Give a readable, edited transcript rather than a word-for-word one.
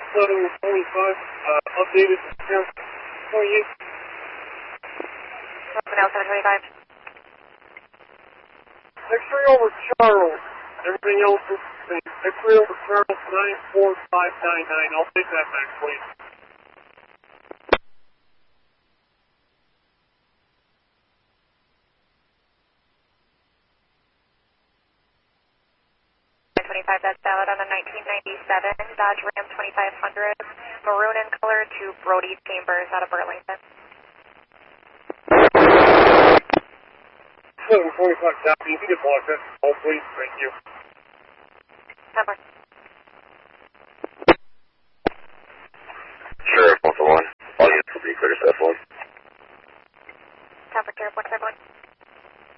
725, updated to 28. Now 725. X-ray over Charles. Everything else is the same. X-ray over Charles 94599. I'll take that back, please. 25, that's valid on a 1997 Dodge Ram 2500, maroon in color to Brody Chambers out of Burlington. 725, copy. If you could block that, please. Thank you. 10